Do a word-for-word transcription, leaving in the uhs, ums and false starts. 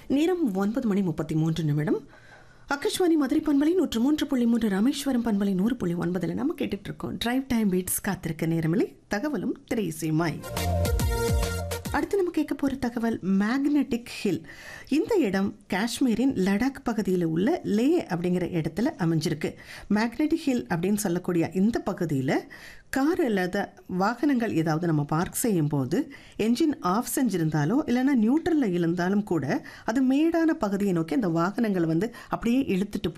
நேரம் ஒன்பது மணி முப்பத்தி மூன்று நிமிடம். ஆகாஷ்வாணி மதுரை பண்பலை நூற்று மூன்று புள்ளி மூன்று, ராமேஸ்வரம் பண்பலை நூறு புள்ளி ஒன்பதில் நம்ம கேட்டுட்டு இருக்கோம் டிரைவ் டைம் பீட்ஸ். காத்திருக்க நேரமில்லை, தகவலும் திரைசீமாய். அடுத்து நம்ம கேட்க போகிற தகவல் மேக்னெட்டிக் ஹில். இந்த இடம் காஷ்மீரின் லடாக் பகுதியில் உள்ள லே அப்படிங்கிற இடத்துல அமைஞ்சிருக்கு. மேக்னெட்டிக் ஹில் அப்படின்னு சொல்லக்கூடிய இந்த பகுதியில் கார் அல்லது வாகனங்கள் ஏதாவது நம்ம பார்க் செய்யும் போது என்ஜின் ஆஃப் செஞ்சிருந்தாலோ இல்லைன்னா நியூட்ரலில் இருந்தாலும் கூட அது மேடான பகுதியை நோக்கி அந்த வாகனங்களை வந்து அப்படியே இழுத்துட்டு